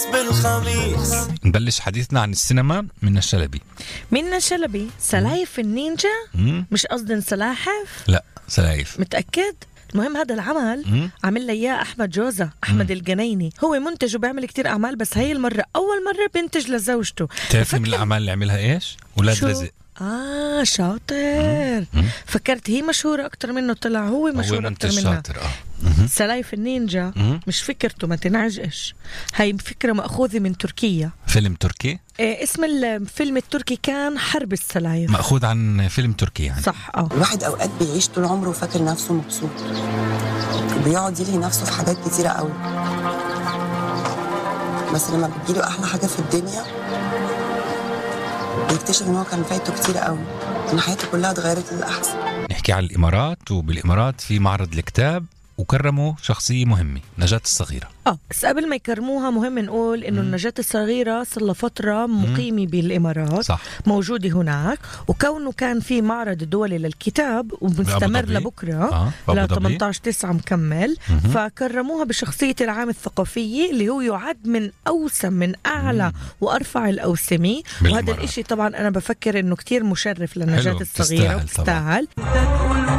بالخميس نبلش حديثنا عن السينما من الشلبي. منا شلبي سلايف النينجا. مش قصدن سلاحف. لا سلايف. متأكد؟ المهم هذا العمل عمل لي اياه احمد جوزة، احمد الجنيني. هو منتج وبيعمل كتير اعمال، بس هي المره اول مره بينتج لزوجته. تعرفي من الاعمال اللي عملها ايش؟ ولاد رزق. شاطر. فكرت هي مشهورة أكتر منه، طلع هو مشهور أكتر منها. شاطر. سلايف النينجا مش فكرته، ما تنعجقش، هاي فكرة مأخوذة من تركيا، فيلم تركي. اسم الفيلم التركي كان حرب السلايف، مأخوذ عن فيلم تركي يعني. صح. الواحد أوقات بيعيش طول عمره وفاكر نفسه مبسوط، بيقعد يلهي نفسه في حاجات كتيرة قوي، بس لما بتجيله أحلى حاجة في الدنيا بيكتشف ان هو كان فايته كتير قوي، ان حياته كلها اتغيرت للأحسن. نحكي عن الإمارات، وبالإمارات في معرض الكتاب وكرموا شخصية مهمة، نجاة الصغيرة. بس قبل ما يكرموها مهم نقول انه نجاة الصغيرة صار لها فترة مقيمة بالإمارات، صح. موجودة هناك، وكونه كان في معرض دولي للكتاب ومستمر لبكرة ل 18/9 مكمل، فكرموها بشخصية العام الثقافية اللي هو يعد من أوسم، من أعلى وأرفع الأوسمي، وهذا الإشي طبعا أنا بفكر إنه كتير مشرف لنجاة الصغيرة، وتستاهل.